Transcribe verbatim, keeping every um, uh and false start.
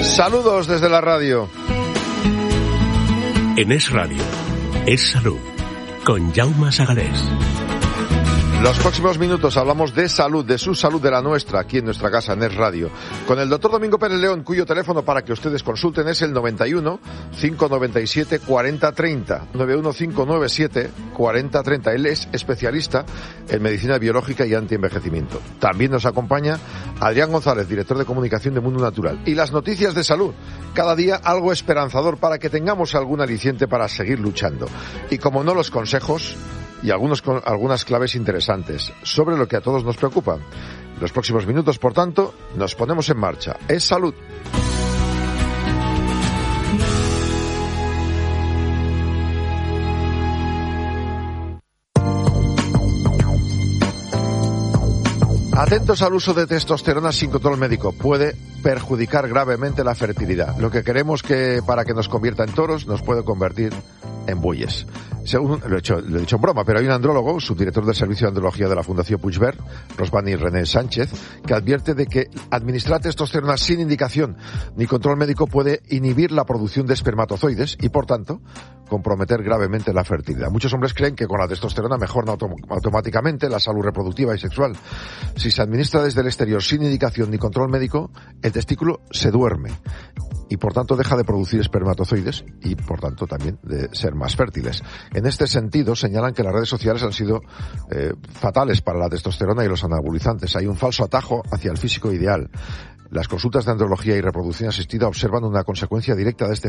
Saludos desde la radio. En Es Radio, Es Salud, con Jaume Sagalés. Los próximos minutos hablamos de salud, de su salud, de la nuestra, aquí en nuestra casa, en Es Radio, con el doctor Domingo Pérez León, cuyo teléfono para que ustedes consulten es el noventa y uno, cinco noventa y siete, cuarenta treinta, noventa y uno, cinco noventa y siete, cuarenta treinta. Él es especialista en medicina biológica y antienvejecimiento. También nos acompaña Adrián González, director de comunicación de Mundo Natural. Y las noticias de salud, cada día algo esperanzador para que tengamos algún aliciente para seguir luchando. Y como no, los consejos y algunos, algunas claves interesantes sobre lo que a todos nos preocupa. En los próximos minutos, por tanto, nos ponemos en marcha. Es salud. Atentos al uso de testosterona sin control médico. Puede perjudicar gravemente la fertilidad. Lo que queremos que para que nos convierta en toros nos puede convertir en bueyes. Según, lo he, hecho, lo he dicho en broma, pero hay un andrólogo, subdirector del Servicio de Andrología de la Fundación Puigvert, Rosbani René Sánchez, que advierte de que administrar testosterona sin indicación ni control médico puede inhibir la producción de espermatozoides y, por tanto, comprometer gravemente la fertilidad. Muchos hombres creen que con la testosterona mejoran autom- automáticamente la salud reproductiva y sexual. Si se administra desde el exterior sin indicación ni control médico, el testículo se duerme y por tanto deja de producir espermatozoides y por tanto también de ser más fértiles. En este sentido señalan que las redes sociales han sido eh, fatales para la testosterona y los anabolizantes. Hay un falso atajo hacia el físico ideal. Las consultas de andrología y reproducción asistida observan una consecuencia directa de este